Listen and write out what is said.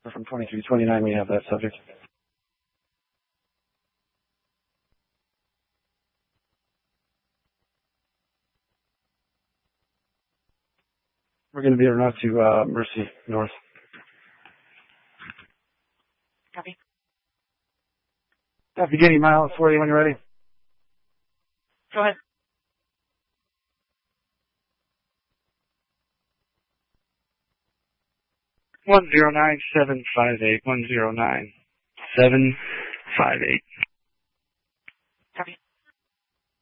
from 2329, we have that subject. We're going to be en route to Mercy North. Copy. Beginning mile 40 when you're ready. Go ahead. $109,758. $109,758.